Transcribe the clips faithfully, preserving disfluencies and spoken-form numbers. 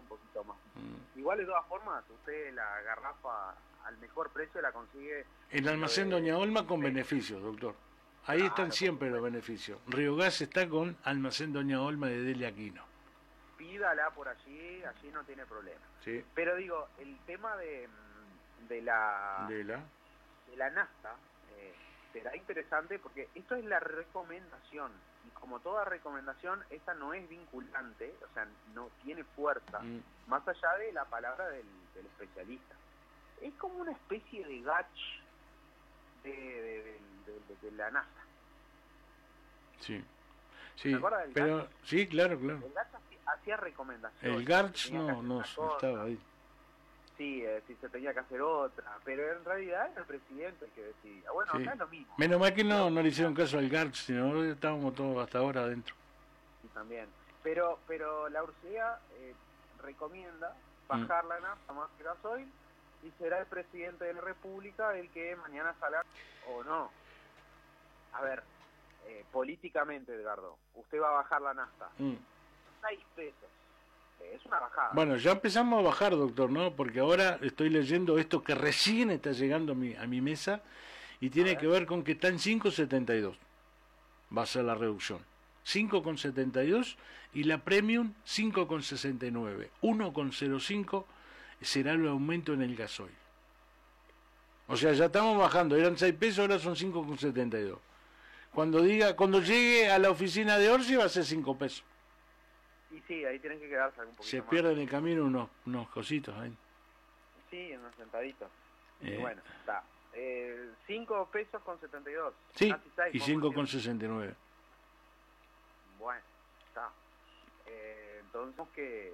un poquito más. Mm. Igual, de todas formas, usted la garrafa al mejor precio la consigue... El almacén de... Doña Olma con beneficios, doctor. Ahí Claro, están siempre los beneficios. Río Gas está con almacén Doña Olma de Delia Aquino. Pídala por allí, allí no tiene problema. Sí. Pero digo, el tema de, de la... De la... de la nafta eh, será interesante porque esto es la recomendación y como toda recomendación esta no es vinculante, o sea, no tiene fuerza Mm. más allá de la palabra del, del especialista. Es como una especie de gach de, de, de, de, de, de la nafta. Sí. Sí, ¿Se acuerda del pero Garch? sí, claro, claro. El gach hacía, hacía recomendaciones. El Garch Tenía que no, hacer no una cosa. estaba ahí. Sí, eh, si se tenía que hacer otra, pero en realidad era el presidente el que decidía. Bueno, Sí. acá es lo mismo. Menos mal que no, no le hicieron caso al Garch, sino estábamos todos hasta ahora adentro. Sí, también. Pero pero la Ursea eh, recomienda bajar Mm. la nafta más que gasoil y será el presidente de la República el que mañana salga o no. A ver, eh, políticamente, Edgardo, usted va a bajar la nafta. Mm. seis pesos. Eh, es una bajada. Bueno, ya empezamos a bajar, doctor, ¿no? Porque ahora estoy leyendo esto que recién está llegando a mi, a mi mesa y tiene ver. que ver con que está en cinco setenta y dos. Va a ser la reducción. cinco setenta y dos y la Premium cinco sesenta y nueve. uno cero cinco será el aumento en el gasoil. O sea, ya estamos bajando. Eran seis pesos, ahora son cinco setenta y dos. Cuando diga, cuando llegue a la oficina de Orsi va a ser cinco pesos. Y sí, ahí tienen que quedarse algún poquito Se más. pierden en el camino unos, unos cositos ahí. Sí, unos sentaditos. Eh. Y bueno, está. Eh, cinco pesos con setenta y dos. Sí, Casi seis, y vamos cinco a decir. sesenta y nueve. Bueno, está. Eh, entonces que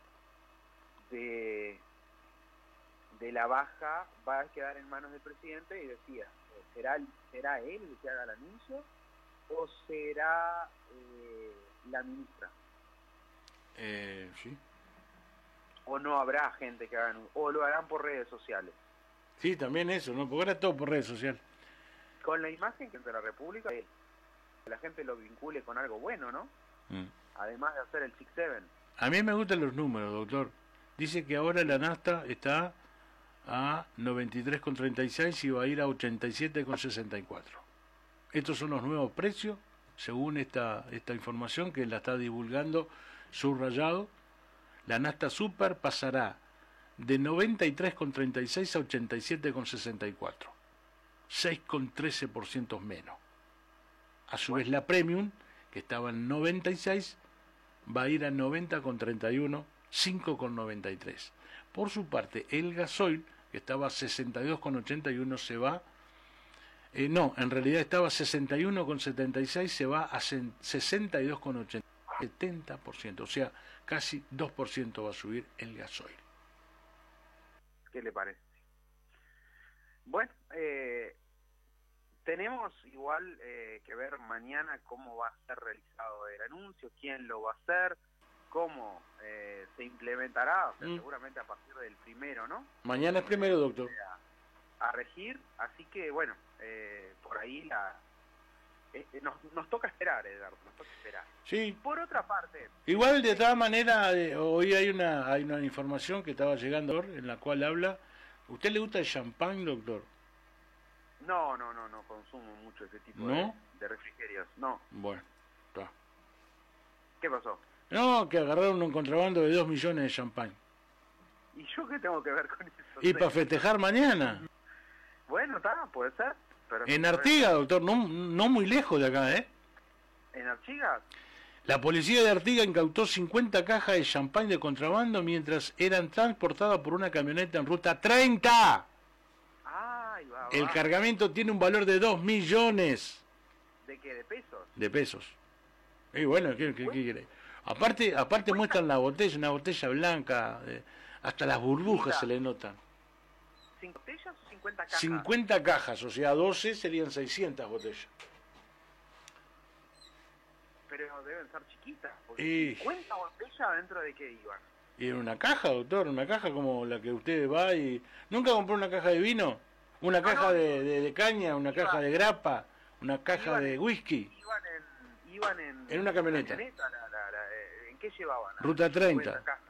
de, de la baja va a quedar en manos del presidente y decía, eh, ¿será, ¿será él el que haga el anuncio o será eh, la ministra? Eh, sí. ¿O no habrá gente que haga anuncio? ¿O lo harán por redes sociales? Sí, también eso, ¿no? Porque ahora todo por redes sociales. Con la imagen que entre la República, eh, que la gente lo vincule con algo bueno, ¿no? Mm. Además de hacer el six seven. A mí me gustan los números, doctor. Dice que ahora la nafta está a noventa y tres con treinta y seis y va a ir a ochenta y siete con sesenta y cuatro. Estos son los nuevos precios, según esta, esta información que la está divulgando Subrayado. La nafta super pasará de noventa y tres con treinta y seis a ochenta y siete con sesenta y cuatro. seis con trece por ciento menos. A su vez la Premium, que estaba en noventa y seis, va a ir a noventa con treinta y uno, cinco con noventa y tres. Por su parte, el gasoil, que estaba a sesenta y dos con ochenta y uno, se va... Eh, no, en realidad estaba a sesenta y uno con setenta y seis, se va a sesenta y dos con ochenta, setenta por ciento, o sea, casi dos por ciento va a subir el gasoil. ¿Qué le parece? Bueno, eh, tenemos igual eh, que ver mañana cómo va a ser realizado el anuncio, quién lo va a hacer, cómo eh, se implementará, o sea, Mm. seguramente a partir del primero, ¿no? Mañana es primero, doctor. A, a regir, así que bueno, eh, por ahí la eh, nos, nos toca esperar, Edgardo, nos toca esperar. Sí, Por otra parte, igual de todas maneras, eh, hoy hay una hay una información que estaba llegando en la cual habla. ¿Usted le gusta el champán, doctor? no, no, no, no consumo mucho ese tipo ¿No? de, de refrigerios, no. Bueno, está. ¿Qué pasó? No, que agarraron un contrabando de dos millones de champán. ¿Y yo qué tengo que ver con eso? Y para festejar mañana. Bueno, está, puede ser. Pero En Artigas, doctor, no, no muy lejos de acá, ¿eh? ¿En Artigas? La policía de Artigas incautó cincuenta cajas de champán de contrabando mientras eran transportadas por una camioneta en ruta treinta. Ay, va, va. El cargamento tiene un valor de dos millones ¿De qué? ¿De pesos? de pesos. Y bueno, ¿qué, qué, qué quiere? Aparte, aparte muestran la botella, una botella blanca, eh, hasta las burbujas Mira. se le notan. ¿Cinco botellas o cincuenta cajas? cincuenta cajas, o sea, doce serían seiscientas botellas. Pero deben ser chiquitas. porque Y- ¿cincuenta botellas dentro de qué iban? Y en una caja, doctor, una caja como la que usted va y... ¿Nunca compró una caja de vino? Una No, caja no, de, de, de caña, una iba- caja de grapa, una caja iban de en- whisky. Iban en... Iban en, En una camioneta. la- la- la- eh, ¿En qué llevaban? Ruta treinta. cincuenta cajas.